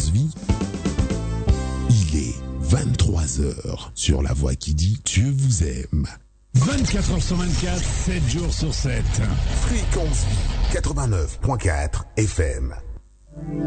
Fréquence Vie. Il est 23h sur la voix qui dit Dieu vous aime. 24 heures sur 24, 7 jours sur 7. Fréquence Vie 89.4 FM.